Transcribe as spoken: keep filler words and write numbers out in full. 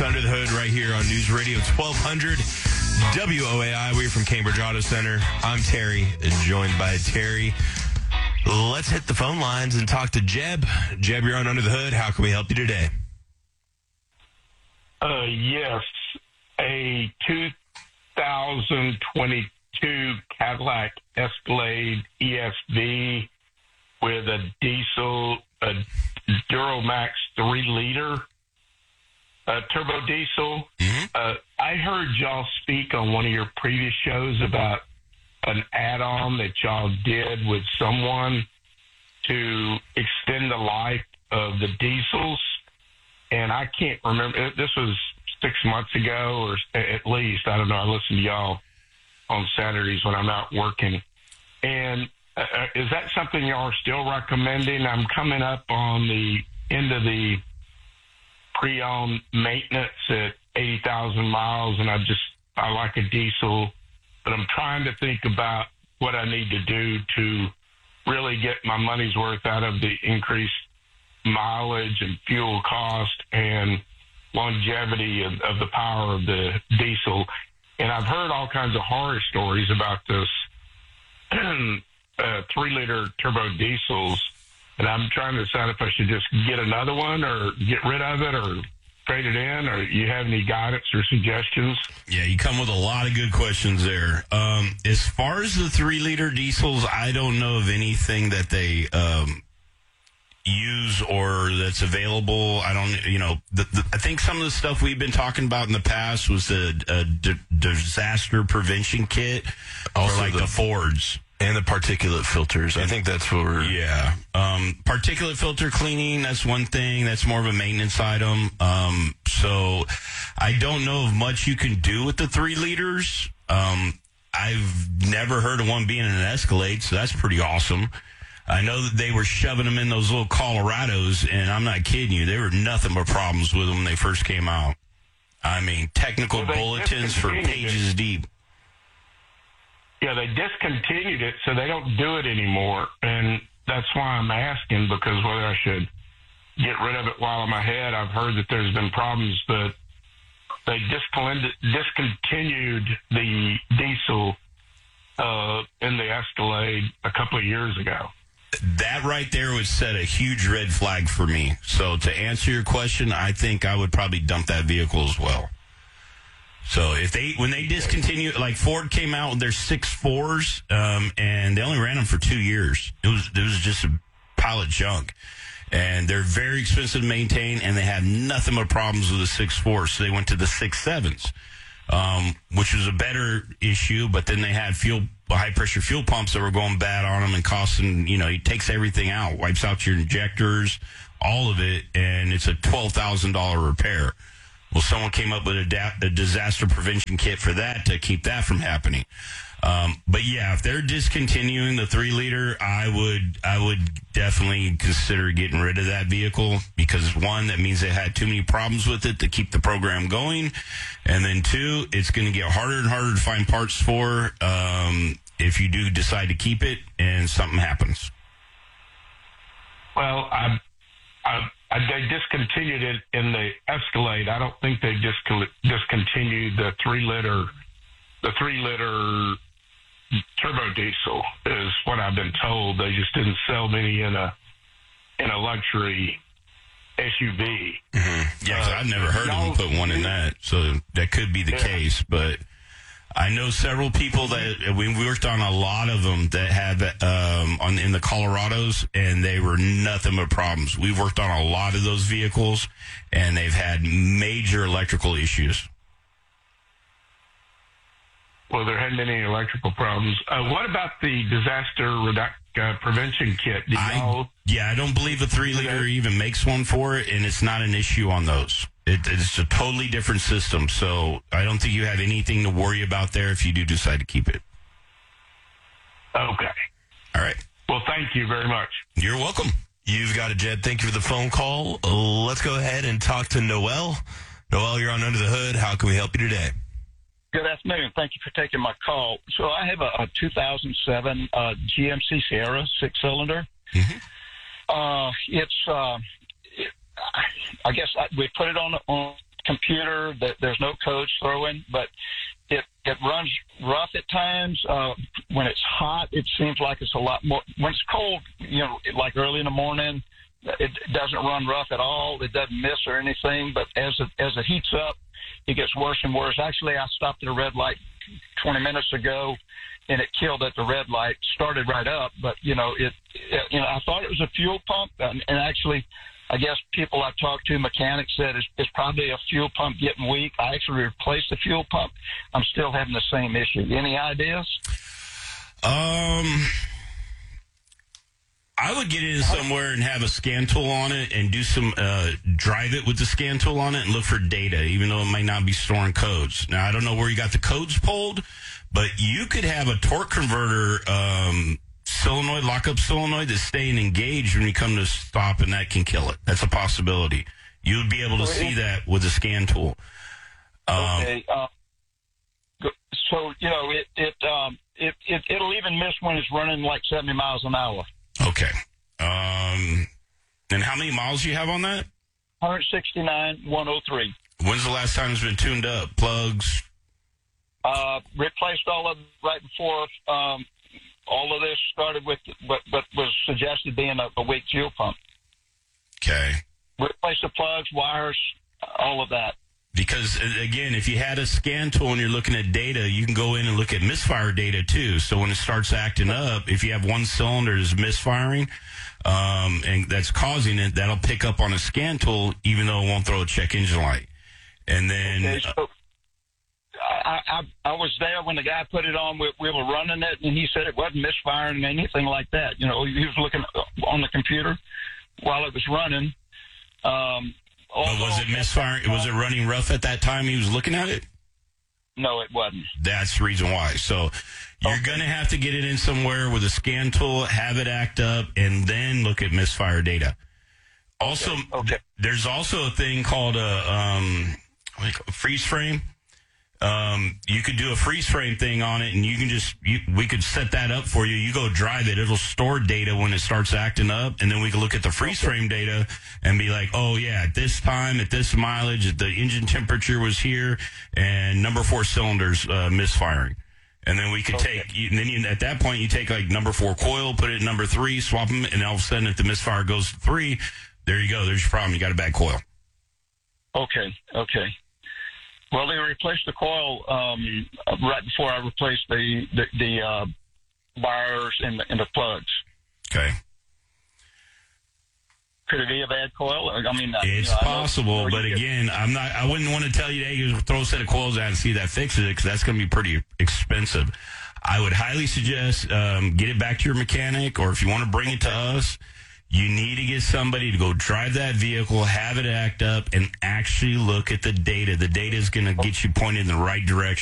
Under the Hood right here on News Radio twelve hundred W O A I. We're from Cambridge Auto Center. I'm Terry, joined by Terry. Let's hit the phone lines and talk to Jeb. Jeb, you're on Under the Hood. How can we help you today? Uh, yes, a two thousand twenty-two Cadillac Escalade E S V with a diesel, a Duramax three liter uh, turbo diesel. Mm-hmm. Uh, I heard y'all speak on one of your previous shows about an add-on that y'all did with someone to extend the life of the diesels. And I can't remember. This was six months ago or at least. I don't know. I listen to y'all on Saturdays when I'm out working. And uh, is that something y'all are still recommending? I'm coming up on the end of the pre-owned maintenance at eighty thousand miles, and I just, I like a diesel, but I'm trying to think about what I need to do to really get my money's worth out of the increased mileage and fuel cost and longevity of, of the power of the diesel. And I've heard all kinds of horror stories about this uh, three-liter turbo diesels, and I'm trying to decide if I should just get another one or get rid of it or trade it in, or you have any guidance or suggestions? Yeah, you come with a lot of good questions there. Um, as far as the three-liter diesels, I don't know of anything that they um, use or that's available. I don't, you know, the, the, I think some of the stuff we've been talking about in the past was the a d- disaster prevention kit, also for like the, the Fords. And the particulate filters. I think that's what we're... Yeah. Um, particulate filter cleaning, that's one thing. That's more of a maintenance item. Um, so I don't know of much you can do with the three liters. Um, I've never heard of one being in an Escalade, so that's pretty awesome. I know that they were shoving them in those little Colorados, and I'm not kidding you. There were nothing but problems with them when they first came out. I mean, technical well, bulletins for pages it. deep. Yeah, they discontinued it, so they don't do it anymore. And that's why I'm asking, because whether I should get rid of it while I'm ahead. I've heard that there's been problems, but they discontinued the diesel uh, in the Escalade a couple of years ago. That right there would set a huge red flag for me. So to answer your question, I think I would probably dump that vehicle as well. So if they, when they discontinue, like Ford came out with their six fours, um, and they only ran them for two years. It was, it was just a pile of junk, and they're very expensive to maintain, and they have nothing but problems with the six fours. So they went to the six sevens, um, which was a better issue, but then they had fuel, high pressure fuel pumps that were going bad on them and costing, you know, he takes everything out, wipes out your injectors, all of it, and it's a twelve thousand dollars repair. Well, someone came up with a, da- a disaster prevention kit for that to keep that from happening. Um, but yeah, if they're discontinuing the three liter, I would, I would definitely consider getting rid of that vehicle, because one, that means they had too many problems with it to keep the program going. And then two, it's going to get harder and harder to find parts for, um, if you do decide to keep it and something happens. Well, I, I, I, they discontinued it in the Escalade. I don't think they disco- discontinued the three liter, the three liter turbo diesel is what I've been told. They just didn't sell many in a in a luxury S U V. Mm-hmm. Yeah, 'cause uh, I've never heard of them put one in that, so that could be the yeah. case. But I know several people that we worked on a lot of them that had um, on in the Colorados, and they were nothing but problems. We've worked on a lot of those vehicles, and they've had major electrical issues. Well, there hadn't been any electrical problems. Uh, what about the disaster redu- uh, prevention kit? Do I, yeah, I don't believe a three liter even makes one for it, and it's not an issue on those. It, it's a totally different system, so I don't think you have anything to worry about there if you do decide to keep it. Okay. All right. Well, thank you very much. You're welcome. You've got it, Jed. Thank you for the phone call. Let's go ahead and talk to Noel. Noel, you're on Under the Hood. How can we help you today? Good afternoon. Thank you for taking my call. So I have a, a two thousand seven uh, G M C Sierra six-cylinder. Mm-hmm. Uh, it's, uh, it, I guess I, we put it on, on computer that there's no codes throwing, but it it runs rough at times. Uh, when it's hot, it seems like it's a lot more. When it's cold, you know, like early in the morning, it doesn't run rough at all. It doesn't miss or anything. But as it, as it heats up, it gets worse and worse. Actually, I stopped at a red light twenty minutes ago, and it killed at the red light. Started right up, but you know, it, it you know, I thought it was a fuel pump, and, and actually, I guess people I talked to, mechanics said it's, it's probably a fuel pump getting weak. I actually replaced the fuel pump. I'm still having the same issue. Any ideas? Um, I would get in somewhere and have a scan tool on it and do some, uh, drive it with the scan tool on it and look for data, even though it might not be storing codes. Now, I don't know where you got the codes pulled, but you could have a torque converter, um, solenoid, lockup solenoid that's staying engaged when you come to stop, and that can kill it. That's a possibility. You would be able to see that with a scan tool. Um, okay. Uh, so, you know, it, it, um, it, it, it'll even miss when it's running like seventy miles an hour. Okay. Um, and how many miles do you have on that? one sixty-nine, one oh three. When's the last time it's been tuned up? Plugs? Uh, replaced all of it right before, um, all of this started with what, what was suggested being a, a weak fuel pump. Okay. Replace the plugs, wires, all of that. Because, again, if you had a scan tool and you're looking at data, you can go in and look at misfire data, too. So when it starts acting up, if you have one cylinder that's misfiring, um, and that's causing it, that'll pick up on a scan tool, even though it won't throw a check engine light. And then... Okay, so I, I, I was there when the guy put it on. We, we were running it, and he said it wasn't misfiring or anything like that. You know, he was looking on the computer while it was running. Um, but was it misfiring? Was it running rough at that time he was looking at it? No, it wasn't. That's the reason why. So you're okay. going to have to get it in somewhere with a scan tool, have it act up, and then look at misfire data. Also, okay. Okay. There's also a thing called a, um, like a freeze frame. Um, you could do a freeze frame thing on it, and you can just, you, we could set that up for you. You go drive it. It'll store data when it starts acting up, and then we can look at the freeze frame data and be like, oh, yeah, at this time, at this mileage, the engine temperature was here, and number four cylinders uh, misfiring. And then we could okay. take, and then you, at that point, you take like number four coil, put it in number three, swap them, and all of a sudden, if the misfire goes to three, there you go. There's your problem. You got a bad coil. Okay, okay. Well, they replaced the coil um, right before I replaced the the, the uh, wires and the, and the plugs. Okay. Could it be a bad coil? I mean, it's you know, possible, but again, I'm not. I wouldn't want to tell you, hey, you throw a set of coils out and see that fixes it, because that's going to be pretty expensive. I would highly suggest um, get it back to your mechanic, or if you want to bring it to us, you need to get somebody to go drive that vehicle, have it act up, and actually look at the data. The data is going to get you pointed in the right direction.